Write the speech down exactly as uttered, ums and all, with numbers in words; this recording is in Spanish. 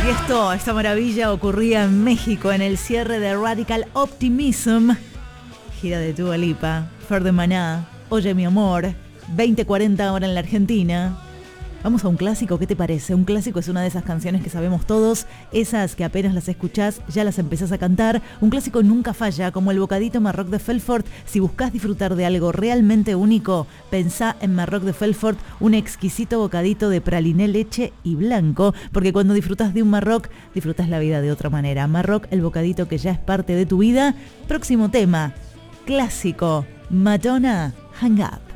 Esto, esta maravilla ocurría en México en el cierre de Radical Optimism, gira de Dua Lipa, Fer de Maná, Oye mi amor, veinte cuarenta ahora en la Argentina. Vamos a un clásico, ¿qué te parece? Un clásico es una de esas canciones que sabemos todos, esas que apenas las escuchás ya las empezás a cantar. Un clásico nunca falla, como el bocadito Marroc de Felfort. Si buscas disfrutar de algo realmente único, pensá en Marroc de Felfort, un exquisito bocadito de praliné, leche y blanco, porque cuando disfrutas de un Marroc, disfrutas la vida de otra manera. Marroc, el bocadito que ya es parte de tu vida. Próximo tema, clásico, Madonna, Hang Up.